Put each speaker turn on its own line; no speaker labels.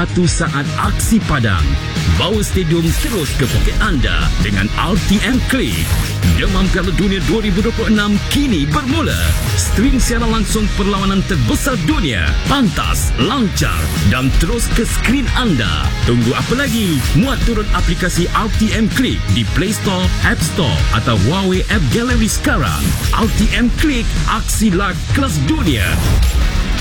satu saat aksi padang. Bawa stadium terus ke poket anda dengan RTM Click. Demam Piala Dunia 2026 kini bermula. Stream siaran langsung perlawanan terbesar dunia. Pantas, lancar dan terus ke skrin anda. Tunggu apa lagi? Muat turun aplikasi RTM Click di Play Store, App Store atau Huawei App Gallery sekarang. RTM Click, aksi live kelas dunia.